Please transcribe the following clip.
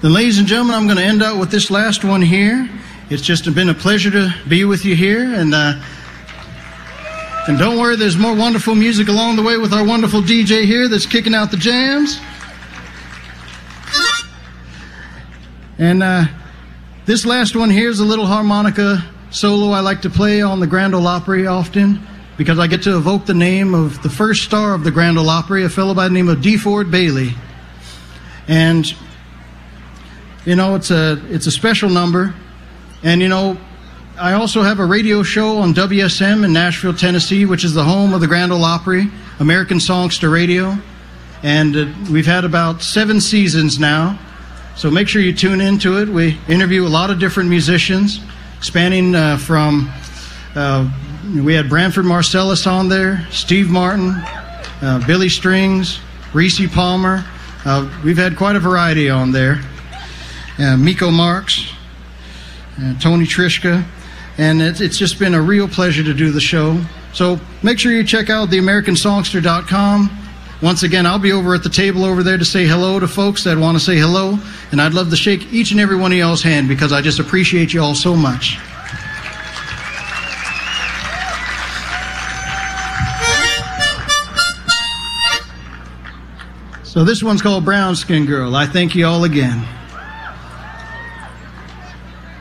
Then, ladies and gentlemen, I'm going to end out with this last one here. It's just been a pleasure to be with you here. And don't worry, there's more wonderful music along the way with our wonderful DJ here that's kicking out the jams. And this last one here is a little harmonica solo I like to play on the Grand Ole Opry often, because I get to evoke the name of the first star of the Grand Ole Opry, a fellow by the name of DeFord Bailey. And, you know, it's a special number. And, you know, I also have a radio show on WSM in Nashville, Tennessee, which is the home of the Grand Ole Opry, American Songster Radio. And we've had about 7 seasons now. So make sure you tune into it. We interview a lot of different musicians, spanning from, we had Branford Marsalis on there, Steve Martin, Billy Strings, Reese Palmer. We've had quite a variety on there. Miko Marks, Tony Trishka. And it's just been a real pleasure to do the show. So make sure you check out theamericansongster.com. Once again, I'll be over at the table over there to say hello to folks that want to say hello. And I'd love to shake each and every one of y'all's hand, because I just appreciate you all so much. So this one's called Brown Skin Girl. I thank you all again.